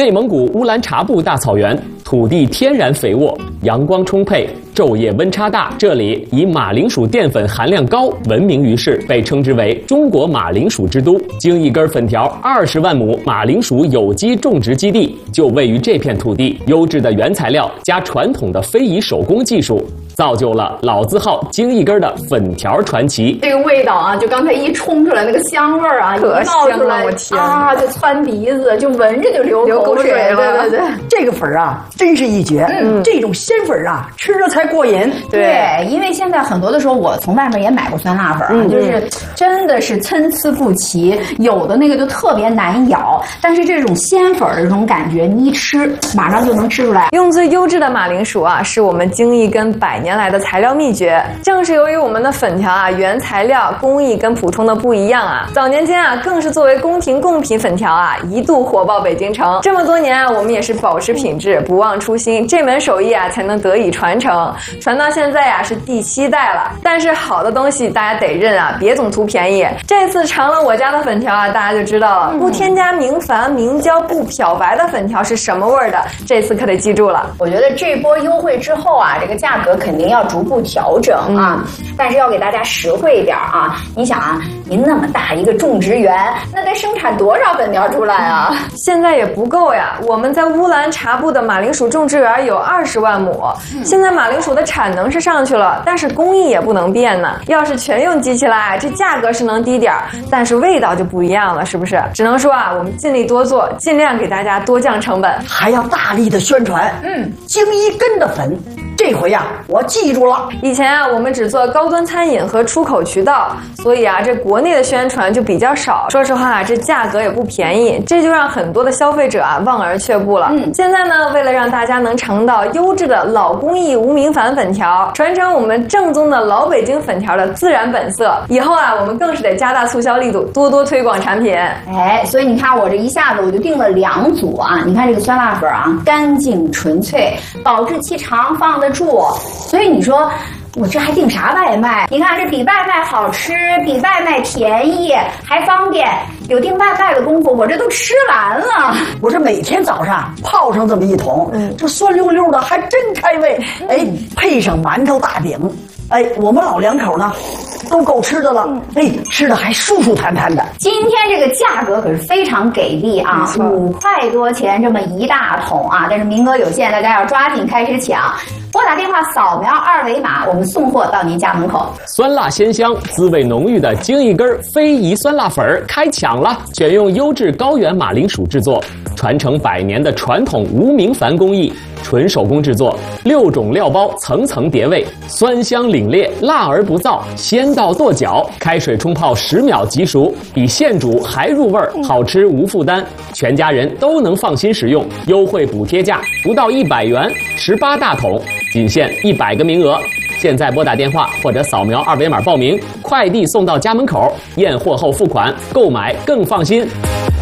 内蒙古乌兰察布大草原，土地天然肥沃，阳光充沛，昼夜温差大。这里以马铃薯淀粉含量高闻名于世，被称之为中国马铃薯之都。京一根粉条20万亩马铃薯有机种植基地就位于这片土地，优质的原材料加传统的非遗手工技术，造就了老字号京一根的粉条传奇。 这个味道啊，就刚才一冲出来那个香味儿啊， 可冒出来， 我天啊，就窜鼻子，就闻着就流口水了。对， 这个粉啊，真是一绝。这种鲜粉啊，吃着才过瘾。 对，因为现在很多的时候，我从外面也买过酸辣粉啊，就是真的是参差不齐，有的那个就特别难咬，但是这种鲜粉的这种感觉，你一吃马上就能吃出来。 用最优质的马铃薯啊，是我们京一根100年来的材料秘诀。正是由于我们的粉条啊，原材料工艺跟普通的不一样啊，早年间啊，更是作为宫廷贡品粉条啊，一度火爆北京城。这么多年啊，我们也是保持品质，不忘初心，这门手艺啊，才能得以传承。传到现在啊，是第7代了。但是好的东西大家得认啊，别总图便宜。这次尝了我家的粉条啊，大家就知道了，不添加明矾、明胶、不漂白的粉条是什么味儿的。这次可得记住了。 我觉得这波优惠之后啊，这个价格肯定要逐步调整啊，但是要给大家实惠一点啊。你想啊，您那么大一个种植园，那得生产多少粉条出来啊？ 现在也不够呀。我们在乌兰察布的马铃薯种植园有20万亩，现在马铃薯的产能是上去了，但是工艺也不能变呢。要是全用机器来，这价格是能低点儿，但是味道就不一样了，是不是？只能说啊，我们尽力多做，尽量给大家多降成本， 还要大力的宣传。京一根的粉，这回呀，我记住了。 以前啊，我们只做高端餐饮和出口渠道，所以啊，这国内的宣传就比较少。说实话啊，这价格也不便宜，这就让很多的消费者啊望而却步了。现在呢，为了让大家能尝到优质的老工艺无明矾粉条，传承我们正宗的老北京粉条的自然本色，以后啊，我们更是得加大促销力度，多多推广产品。 哎，所以你看我这一下子我就订了2组啊。你看这个酸辣粉啊，干净纯粹，保质期长，放得住。所以你说我这还订啥外卖？你看这比外卖好吃，比外卖便宜，还方便。有订外卖的功夫，我这都吃完了。 我这每天早上泡上这么一桶，这酸溜溜的还真开胃。哎，配上馒头大饼，哎，我们老两口呢都够吃的了。哎，吃的还舒舒坦坦的。 今天这个价格可是非常给力啊，5块多钱这么一大桶啊，但是名额有限，大家要抓紧开始抢。拨打电话扫描2维码，我们送货到您家门口。 酸辣鲜香、滋味浓郁的京一根非遗酸辣粉开抢了！选用优质高原马铃薯制作，传承100年的传统无明矾工艺，纯手工制作，6种料包层层叠味，酸香凛冽，辣而不燥，鲜到跺脚。开水冲泡10秒即熟，比现煮还入味儿，好吃无负担，全家人都能放心食用。优惠补贴价不到100元，18大桶。仅限100个名额，现在拨打电话或者扫描2维码报名，快递送到家门口，验货后付款，购买更放心。